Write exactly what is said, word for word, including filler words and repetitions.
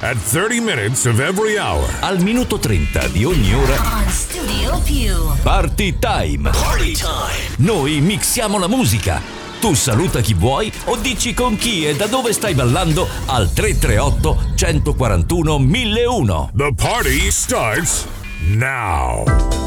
At thirty minutes of every hour. Al minuto trenta di ogni ora. On Studio Più. Party time. Party time. Noi mixiamo la musica. Tu saluta chi vuoi o dici con chi e da dove stai ballando al tre tre otto, uno quattro uno, mille uno. The party starts now.